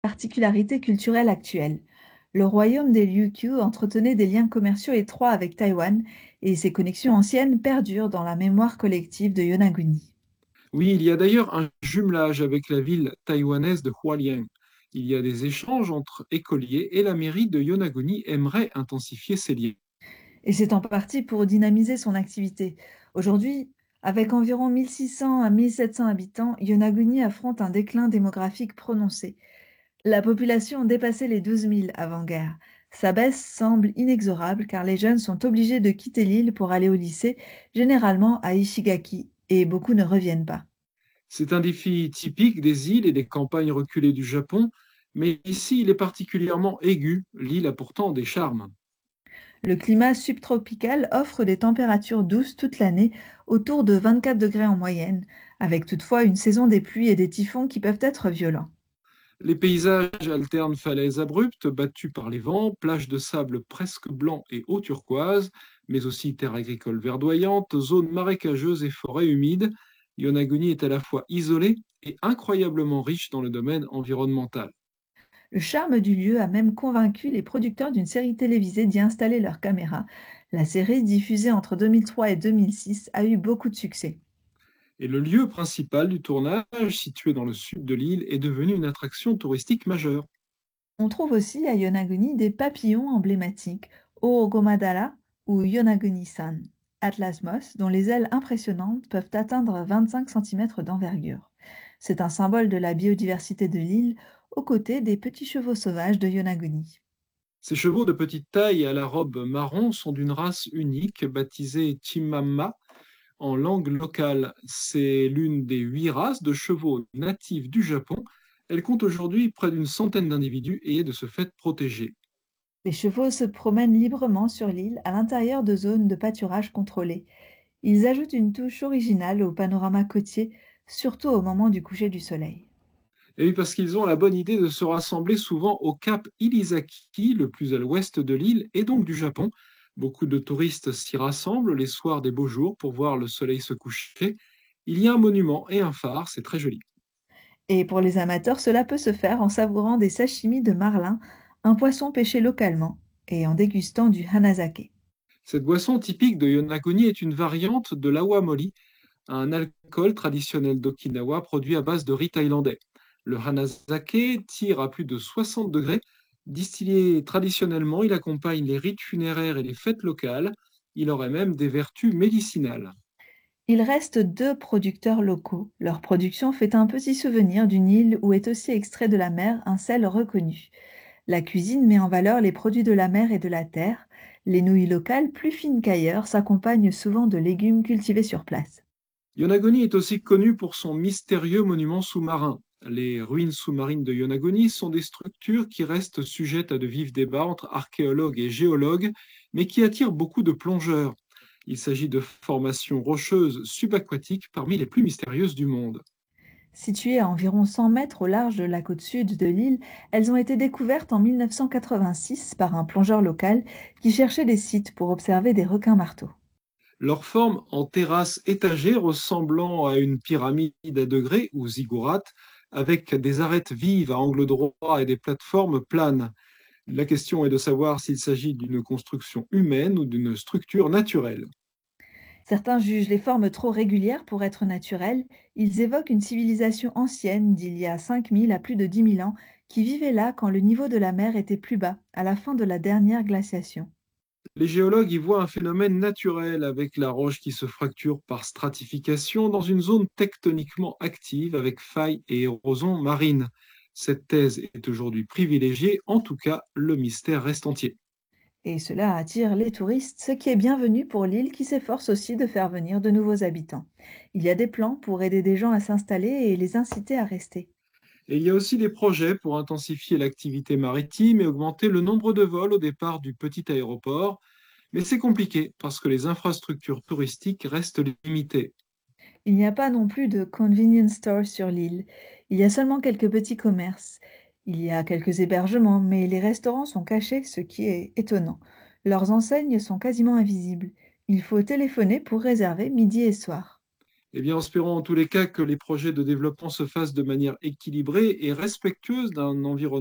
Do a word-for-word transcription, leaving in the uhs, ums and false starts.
Particularité culturelle actuelle. Le royaume des Ryukyu entretenait des liens commerciaux étroits avec Taïwan et ces connexions anciennes perdurent dans la mémoire collective de Yonaguni. Oui, il y a d'ailleurs un jumelage avec la ville taïwanaise de Hualien. Il y a des échanges entre écoliers et la mairie de Yonaguni aimerait intensifier ces liens. Et c'est en partie pour dynamiser son activité. Aujourd'hui, avec environ mille six cents à mille sept cents habitants, Yonaguni affronte un déclin démographique prononcé. La population dépassait les douze mille avant-guerre. Sa baisse semble inexorable car les jeunes sont obligés de quitter l'île pour aller au lycée, généralement à Ishigaki, et beaucoup ne reviennent pas. C'est un défi typique des îles et des campagnes reculées du Japon, mais ici il est particulièrement aigu. L'île a pourtant des charmes. Le climat subtropical offre des températures douces toute l'année, autour de vingt-quatre degrés en moyenne, avec toutefois une saison des pluies et des typhons qui peuvent être violents. Les paysages alternent falaises abruptes battues par les vents, plages de sable presque blanc et eau turquoise, mais aussi terres agricoles verdoyantes, zones marécageuses et forêts humides. Yonaguni est à la fois isolée et incroyablement riche dans le domaine environnemental. Le charme du lieu a même convaincu les producteurs d'une série télévisée d'y installer leurs caméras. La série, diffusée entre deux mille trois et deux mille six, a eu beaucoup de succès. Et le lieu principal du tournage, situé dans le sud de l'île, est devenu une attraction touristique majeure. On trouve aussi à Yonaguni des papillons emblématiques, Oogomadara ou Yonaguni-san, Atlas moss, dont les ailes impressionnantes peuvent atteindre vingt-cinq centimètres d'envergure. C'est un symbole de la biodiversité de l'île, aux côtés des petits chevaux sauvages de Yonaguni. Ces chevaux de petite taille et à la robe marron sont d'une race unique, baptisée Chimamma en langue locale. C'est l'une des huit races de chevaux natifs du Japon. Elle compte aujourd'hui près d'une centaine d'individus et est de ce fait protégée. Les chevaux se promènent librement sur l'île à l'intérieur de zones de pâturage contrôlées. Ils ajoutent une touche originale au panorama côtier, surtout au moment du coucher du soleil. Et oui, parce qu'ils ont la bonne idée de se rassembler souvent au cap Ilisaki, le plus à l'ouest de l'île et donc du Japon. Beaucoup de touristes s'y rassemblent les soirs des beaux jours pour voir le soleil se coucher. Il y a un monument et un phare, c'est très joli. Et pour les amateurs, cela peut se faire en savourant des sashimi de marlin, un poisson pêché localement, et en dégustant du hanazake. Cette boisson typique de Yonaguni est une variante de l'awamori, un alcool traditionnel d'Okinawa produit à base de riz thaïlandais. Le hanazake tire à plus de soixante degrés. Distillé traditionnellement, il accompagne les rites funéraires et les fêtes locales. Il aurait même des vertus médicinales. Il reste deux producteurs locaux. Leur production fait un petit souvenir d'une île où est aussi extrait de la mer un sel reconnu. La cuisine met en valeur les produits de la mer et de la terre. Les nouilles locales, plus fines qu'ailleurs, s'accompagnent souvent de légumes cultivés sur place. Yonaguni est aussi connu pour son mystérieux monument sous-marin. Les ruines sous-marines de Yonaguni sont des structures qui restent sujettes à de vifs débats entre archéologues et géologues, mais qui attirent beaucoup de plongeurs. Il s'agit de formations rocheuses subaquatiques parmi les plus mystérieuses du monde. Situées à environ cent mètres au large de la côte sud de l'île, elles ont été découvertes en mille neuf cent quatre-vingt-six par un plongeur local qui cherchait des sites pour observer des requins-marteaux. Leur forme en terrasse étagée ressemblant à une pyramide à degrés ou ziggourate, avec des arêtes vives à angle droit et des plateformes planes. La question est de savoir s'il s'agit d'une construction humaine ou d'une structure naturelle. Certains jugent les formes trop régulières pour être naturelles. Ils évoquent une civilisation ancienne d'il y a cinq mille à plus de dix mille ans qui vivait là quand le niveau de la mer était plus bas, à la fin de la dernière glaciation. Les géologues y voient un phénomène naturel avec la roche qui se fracture par stratification dans une zone tectoniquement active avec failles et érosion marine. Cette thèse est aujourd'hui privilégiée, en tout cas le mystère reste entier. Et cela attire les touristes, ce qui est bienvenu pour l'île qui s'efforce aussi de faire venir de nouveaux habitants. Il y a des plans pour aider des gens à s'installer et les inciter à rester. Et il y a aussi des projets pour intensifier l'activité maritime et augmenter le nombre de vols au départ du petit aéroport, mais c'est compliqué parce que les infrastructures touristiques restent limitées. Il n'y a pas non plus de convenience store sur l'île. Il y a seulement quelques petits commerces. Il y a quelques hébergements, mais les restaurants sont cachés, ce qui est étonnant. Leurs enseignes sont quasiment invisibles. Il faut téléphoner pour réserver midi et soir. Eh bien, espérons en tous les cas que les projets de développement se fassent de manière équilibrée et respectueuse d'un environnement